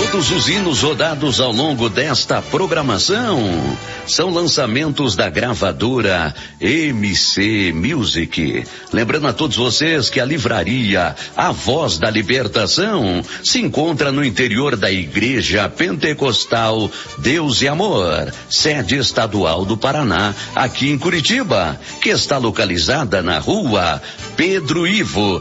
Todos os hinos rodados ao longo desta programação são lançamentos da gravadora MC Music. Lembrando a todos vocês que a livraria A Voz da Libertação se encontra no interior da Igreja Pentecostal Deus e Amor, sede estadual do Paraná, aqui em Curitiba, que está localizada na rua Pedro Ivo,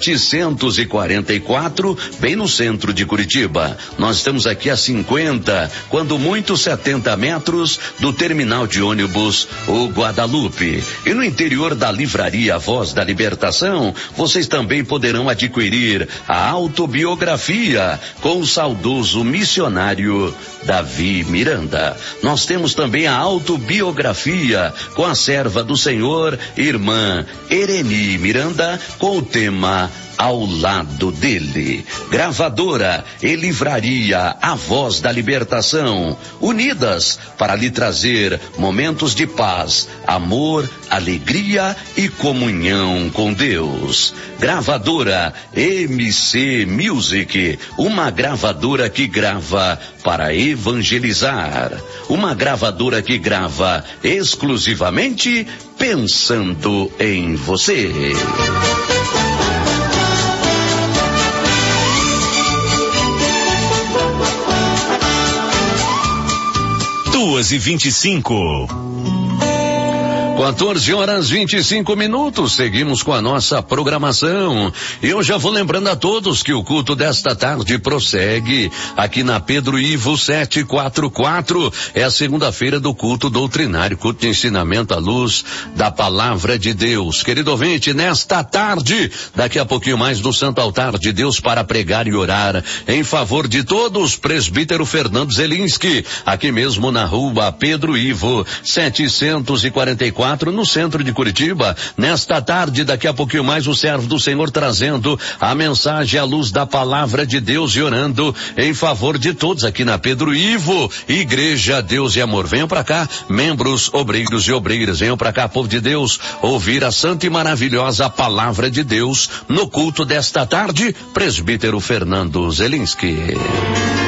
744, bem no centro de Curitiba. Nós estamos aqui a 50, quando muito 70 metros do terminal de ônibus O Guadalupe. E no interior da livraria Voz da Libertação, vocês também poderão adquirir a autobiografia com o saudoso missionário Davi Miranda. Nós temos também a autobiografia com a serva do Senhor, irmã Ereni Miranda, com o tema Ao Lado Dele. Gravadora e livraria A Voz da Libertação, unidas para lhe trazer momentos de paz, amor, alegria e comunhão com Deus. Gravadora MC Music, uma gravadora que grava para evangelizar, uma gravadora que grava exclusivamente pensando em você. 2h25. 14h25, seguimos com a nossa programação. Eu já vou lembrando a todos que o culto desta tarde prossegue aqui na Pedro Ivo 744. É a segunda-feira do culto doutrinário, culto de ensinamento à luz da palavra de Deus. Querido ouvinte, nesta tarde, daqui a pouquinho mais do Santo Altar de Deus para pregar e orar em favor de todos, presbítero Fernando Zelinski, aqui mesmo na rua Pedro Ivo 744, no centro de Curitiba. Nesta tarde, daqui a pouquinho mais, o servo do Senhor trazendo a mensagem à luz da palavra de Deus e orando em favor de todos aqui na Pedro Ivo, Igreja Deus e Amor. Venham para cá, membros, obreiros e obreiras, venham para cá, povo de Deus, ouvir a santa e maravilhosa palavra de Deus no culto desta tarde, presbítero Fernando Zelinski.